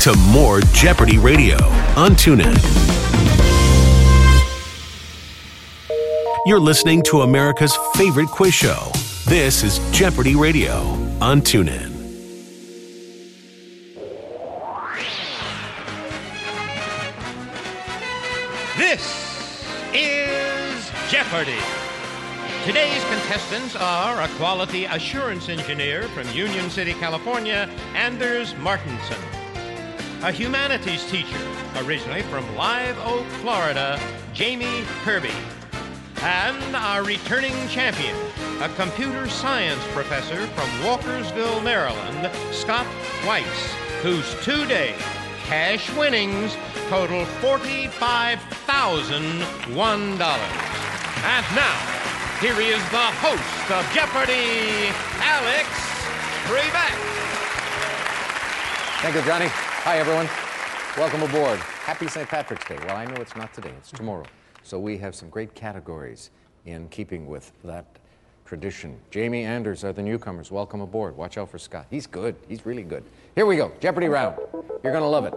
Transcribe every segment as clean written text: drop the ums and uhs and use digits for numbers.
to more Jeopardy Radio on TuneIn. You're listening to America's favorite quiz show. This is Jeopardy Radio on TuneIn. This is Jeopardy! Today's contestants are a quality assurance engineer from Union City, California, Anders Martinson. A humanities teacher, originally from Live Oak, Florida, Jamie Kirby. And our returning champion, a computer science professor from Walkersville, Maryland, Scott Weiss, whose two-day cash winnings total $45,001. And now, here he is, the host of Jeopardy, Alex Trebek. Thank you, Johnny. Hi, everyone. Welcome aboard. Happy St. Patrick's Day. Well, I know it's not today. It's tomorrow. So we have some great categories in keeping with that tradition. Jamie, Anders are the newcomers. Welcome aboard. Watch out for Scott. He's good. He's really good. Here we go. Jeopardy round. You're going to love it.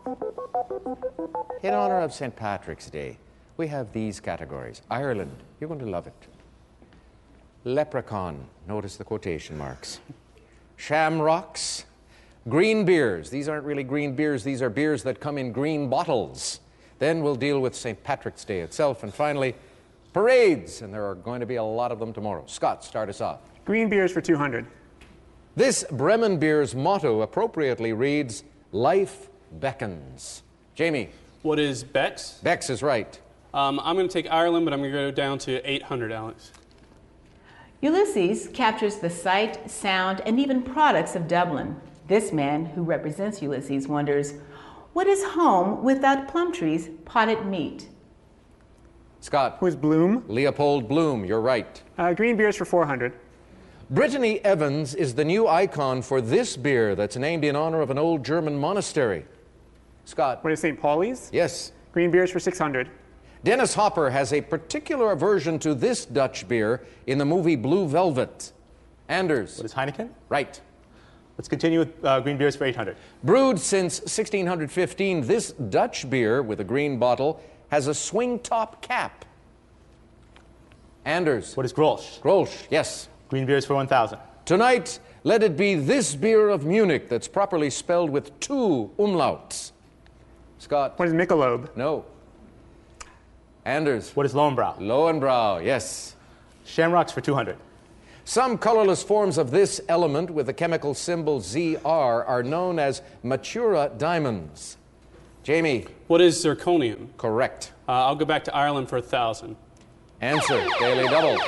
In honor of St. Patrick's Day, we have these categories. Ireland. You're going to love it. Leprechaun. Notice the quotation marks. Shamrocks. Green beers. These aren't really green beers. These are beers that come in green bottles. Then we'll deal with St. Patrick's Day itself. And finally, parades. And there are going to be a lot of them tomorrow. Scott, start us off. Green beers for 200. This Bremen beer's motto appropriately reads, Life beckons. Jamie. What is Bex? Bex is right. I'm going to take Ireland, but I'm going to go down to 800, Alex. Ulysses captures the sight, sound, and even products of Dublin. This man, who represents Ulysses, wonders, what is home without Plumtree's potted meat? Scott. Who is Bloom? Leopold Bloom, you're right. Green beers for 400. Brittany Evans is the new icon for this beer that's named in honor of an old German monastery. Scott. What is St. Pauli's? Yes. Green beers for 600. Dennis Hopper has a particular aversion to this Dutch beer in the movie Blue Velvet. Anders. What is Heineken? Right. Let's continue with green beers for 800. Brewed since 1615, this Dutch beer with a green bottle has a swing top cap. Anders. What is Grolsch? Grolsch, yes. Green beers for 1,000. Tonight, let it be this beer of Munich that's properly spelled with 2 umlauts. Scott. What is Michelob? No. Anders. What is Lowenbrau? Lowenbrau, yes. Shamrocks for 200. Some colorless forms of this element with the chemical symbol ZR are known as Matura diamonds. Jamie. What is zirconium? Correct. I'll go back to Ireland for 1,000. Answer, daily double.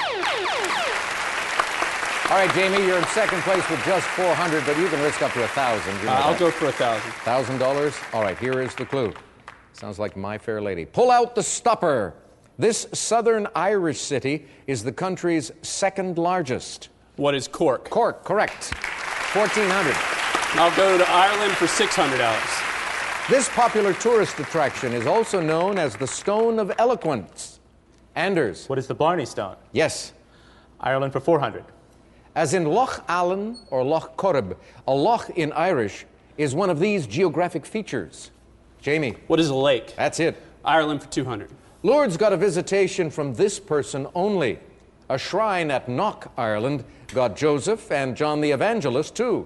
All right, Jamie, you're in second place with just 400, but you can risk up to 1,000. I'll go for 1,000. $1,000? All right, here is the clue. Sounds like My Fair Lady. Pull out the stopper. This southern Irish city is the country's second largest. What is Cork? Cork, correct. 1,400. I'll go to Ireland for 600, Alex. This popular tourist attraction is also known as the Stone of Eloquence. Anders. What is the Blarney Stone? Yes. Ireland for 400. As in Loch Allen or Loch Corrib, a loch in Irish is one of these geographic features. Jamie. What is a lake? That's it. Ireland for 200. Lourdes got a visitation from this person only. A shrine at Knock, Ireland, got Joseph and John the Evangelist, too.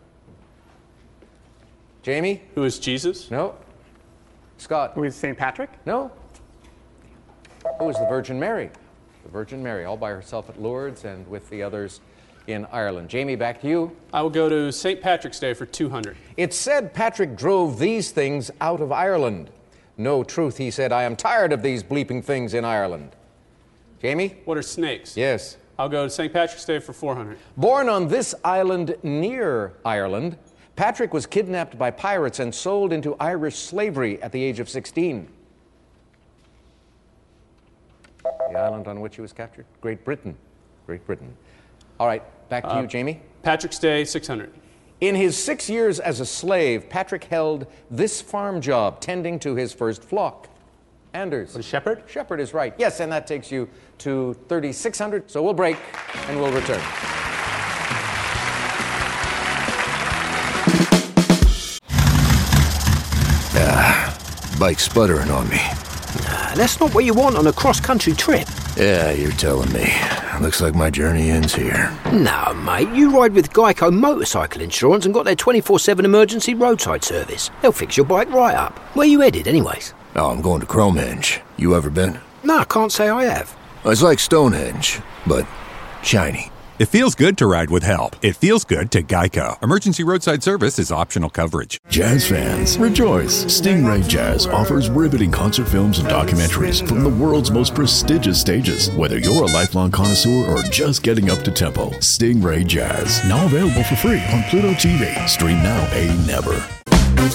Jamie? Who is Jesus? No. Scott? Who is St. Patrick? No. Who is the Virgin Mary? The Virgin Mary, all by herself at Lourdes and with the others in Ireland. Jamie, back to you. I will go to St. Patrick's Day for 200. It's said Patrick drove these things out of Ireland. No truth, he said, I am tired of these bleeping things in Ireland. Jamie? What are snakes? Yes. I'll go to St. Patrick's Day for 400. Born on this island near Ireland, Patrick was kidnapped by pirates and sold into Irish slavery at the age of 16. The island on which he was captured? Great Britain. Great Britain. All right, back to you, Jamie. Patrick's Day, 600. In his 6 years as a slave, Patrick held this farm job, tending to his first flock. Anders. What is shepherd? Shepherd is right. Yes, and that takes you to 3,600. So we'll break and we'll return. bike's sputtering on me. Nah, that's not what you want on a cross-country trip. Yeah, you're telling me. Looks like my journey ends here. No, mate, you ride with Geico Motorcycle Insurance and got their 24/7 emergency roadside service. They'll fix your bike right up. Where you headed, anyways? Oh, I'm going to Cromehenge. You ever been? No, I can't say I have. It's like Stonehenge, but shiny. It feels good to ride with help. It feels good to Geico. Emergency roadside service is optional coverage. Jazz fans, rejoice! Stingray Jazz offers riveting concert films and documentaries from the world's most prestigious stages. Whether you're a lifelong connoisseur or just getting up to tempo, Stingray Jazz, now available for free on Pluto TV. Stream now, pay never.